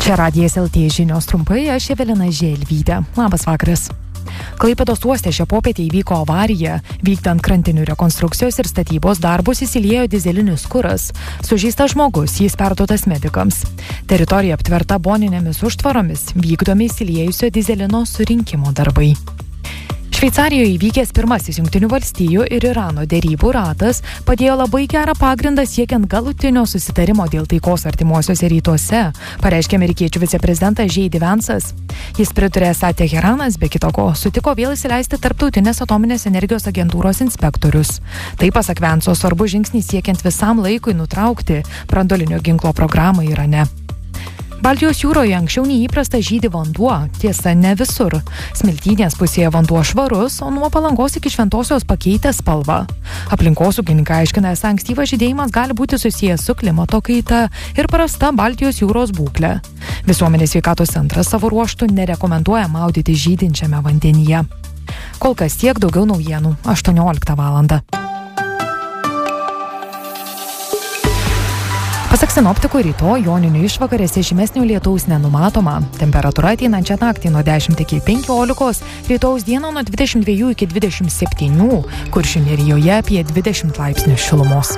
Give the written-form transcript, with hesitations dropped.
Čia Radijas LT žinios trumpai, aš Evelina Želvytė. Labas vakaras. Klaipėdos uoste šią popietę įvyko avarija. Vykdant krantinių rekonstrukcijos ir statybos darbus įsiliejo dizelinis kuras. Sužeistas žmogus, jis perduotas medikams. Teritorija aptverta boninėmis užtvaromis, vykdomi įsiliejusio dizelino surinkimo darbai. Šveicarijoje įvykęs pirmasis Jungtinių valstijų ir Irano derybų ratas padėjo labai gerą pagrindą siekiant galutinio susitarimo dėl taikos artimuosiuose rytuose, pareiškė amerikiečių viceprezidentas J.D. Vance'as. Jis pridūrė, esą Teheranas be kito ko sutiko vėl įsileisti tarptautinės atominės energijos agentūros inspektorius. Tai, pasak Vance'o, svarbus žingsnis siekiant visam laikui nutraukti branduolinio ginklo programą Irane. Baltijos jūroje anksčiau neįprasta žydi vanduo, tiesa ne visur. Smiltynės pusėje vanduo švarus, o nuo Palangos iki Šventosios pakeitė spalvą. Aplinkosaugininkai aiškina, esą ankstyvas žydėjimas gali būti susijęs su klimato kaita ir prasta Baltijos jūros būklė. Visuomenės sveikatos centras savo ruožtu nerekomenduoja maudyti žydinčiame vandenyje. Kol kas tiek, daugiau naujienų 18 valandą. Pasak sinoptikų, rytoj joninių išvakarėse žymesnio lietaus nenumatoma. Temperatūra ateinančią naktį nuo 10 iki 15, rytojaus dieną nuo 22 iki 27, Kuršių nerijoje apie 20 laipsnių šilumos.